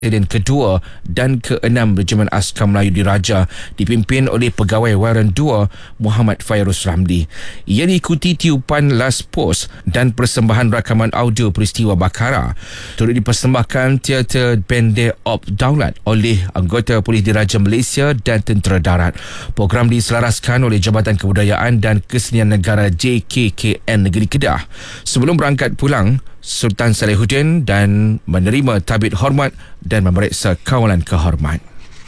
Presiden kedua dan ke-6 Regimen Askar Melayu Diraja dipimpin oleh Pegawai Waran 2 Muhammad Fairuz Ramli. Ia diikuti tiupan last post dan persembahan rakaman audio peristiwa Bakara. Turut dipersembahkan teater Pendek Op Daulat oleh anggota Polis Diraja Malaysia dan Tentera Darat. Program diselaraskan oleh Jabatan Kebudayaan dan Kesenian Negara JKKN Negeri Kedah. Sebelum berangkat pulang, Sultan Salehuddin dan menerima tabit hormat dan memeriksa kawalan kehormat.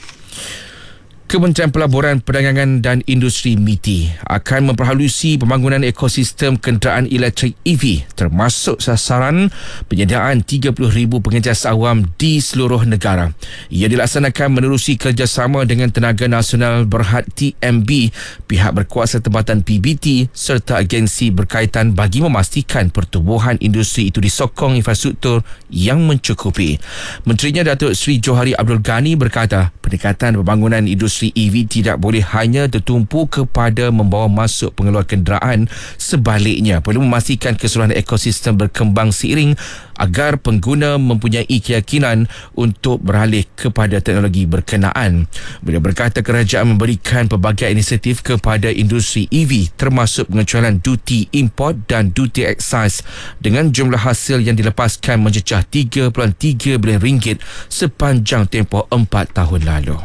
Kementerian Pelaburan, Perdagangan dan Industri MITI akan memperhalusi pembangunan ekosistem kenderaan elektrik EV termasuk sasaran penyediaan 30,000 pengejas awam di seluruh negara. Ia dilaksanakan menerusi kerjasama dengan Tenaga Nasional Berhad TMB, pihak berkuasa tempatan PBT serta agensi berkaitan bagi memastikan pertumbuhan industri itu disokong infrastruktur yang mencukupi. Menterinya Datuk Seri Johari Abdul Ghani berkata, pendekatan pembangunan industri EV tidak boleh hanya tertumpu kepada membawa masuk pengeluar kenderaan. Sebaliknya, perlu memastikan keseluruhan ekosistem berkembang seiring agar pengguna mempunyai keyakinan untuk beralih kepada teknologi berkenaan. Beliau berkata kerajaan memberikan pelbagai inisiatif kepada industri EV termasuk pengecualian duty import dan duty excise dengan jumlah hasil yang dilepaskan mencecah RM3.3 bilion sepanjang tempoh 4 tahun lalu.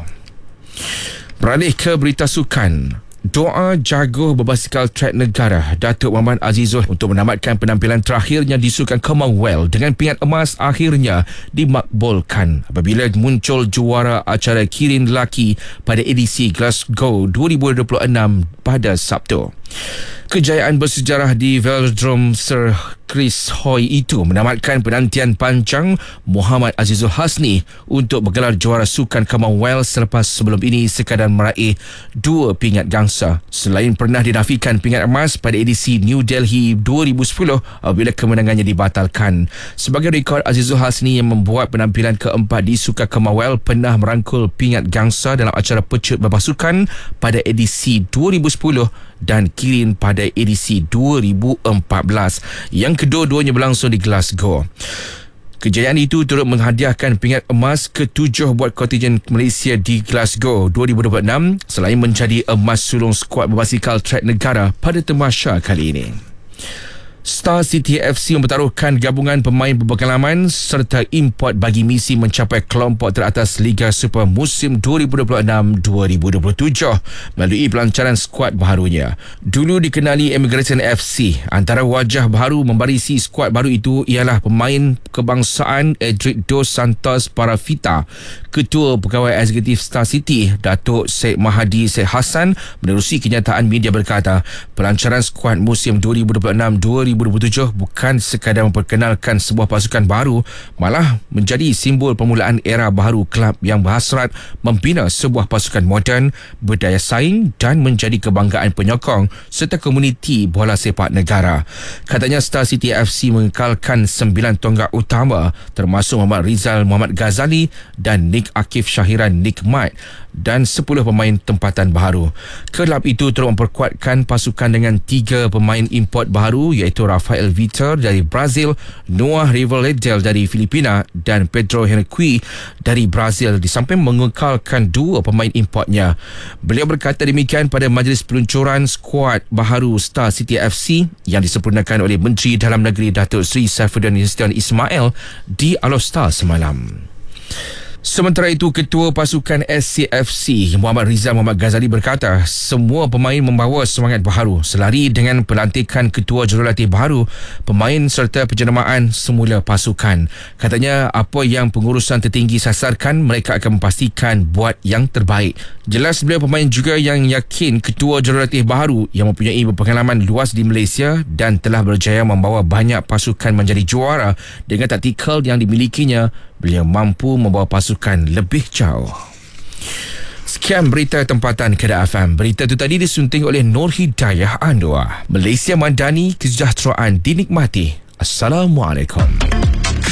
Beralih ke berita sukan. Doa jago berbasikal trek negara Datuk Muhammad Azizul untuk menamatkan penampilan terakhirnya di Sukan Commonwealth dengan pingat emas akhirnya dimakbulkan apabila muncul juara acara kirin lelaki pada edisi Glasgow 2026 pada Sabtu. Kejayaan bersejarah di Velodrome Sir Chris Hoy itu menamatkan penantian panjang Muhammad Azizul Hasni untuk bergelar juara Sukan Commonwealth selepas sebelum ini sekadar meraih 2 pingat gangsa. Selain pernah dinafikan pingat emas pada edisi New Delhi 2010 apabila kemenangannya dibatalkan. Sebagai rekod, Azizul Hasni yang membuat penampilan keempat di Sukan Commonwealth pernah merangkul pingat gangsa dalam acara pecut berpasukan pada edisi 2010 dan kirin pada edisi 2014 yang kedua-duanya berlangsung di Glasgow. Kejayaan itu turut menghadiahkan pingat emas ke-7 buat kontingen Malaysia di Glasgow 2026 selain menjadi emas sulung skuad berbasikal trek negara pada tamasya kali ini. Star City FC mempertaruhkan gabungan pemain berpengalaman serta import bagi misi mencapai kelompok teratas Liga Super musim 2026-2027 melalui pelancaran skuad baharunya. Dulu dikenali Immigration FC, antara wajah baru membarisi skuad baru itu ialah pemain kebangsaan Edric Dos Santos Parafita. Ketua Pegawai Eksekutif Star City, Datuk Syed Mahadi Syed Hassan menerusi kenyataan media berkata, pelancaran skuad musim 2026-2027 bukan sekadar memperkenalkan sebuah pasukan baru, malah menjadi simbol permulaan era baru kelab yang berhasrat membina sebuah pasukan moden, berdaya saing dan menjadi kebanggaan penyokong serta komuniti bola sepak negara. Katanya Star City FC mengekalkan 9 tonggak utama termasuk Muhammad Rizal Muhammad Ghazali dan Nick Akif Syahiran Nikmat dan 10 pemain tempatan baharu. Kelab itu terus memperkuatkan pasukan dengan 3 pemain import baharu iaitu Rafael Vitor dari Brazil, Noah Rivaledel dari Filipina dan Pedro Henrique dari Brazil di samping mengekalkan 2 pemain importnya. Beliau berkata demikian pada majlis peluncuran skuad baharu Star City FC yang disempurnakan oleh Menteri Dalam Negeri Datuk Seri Saifuddin Ismail di Alostar semalam. Sementara itu, Ketua Pasukan SCFC Muhammad Rizal Muhammad Ghazali berkata semua pemain membawa semangat baharu selari dengan pelantikan Ketua Jurulatih baharu, pemain serta penjenamaan semula pasukan. Katanya apa yang pengurusan tertinggi sasarkan, mereka akan memastikan buat yang terbaik. Jelas beliau pemain juga yang yakin Ketua Jurulatih baharu yang mempunyai pengalaman luas di Malaysia dan telah berjaya membawa banyak pasukan menjadi juara dengan taktikal yang dimilikinya, beliau mampu membawa pasukan lebih jauh. Sekian berita tempatan Kedah FM. Berita itu tadi disunting oleh Nur Hidayah Anwar. Malaysia Madani, kesejahteraan dinikmati. Assalamualaikum.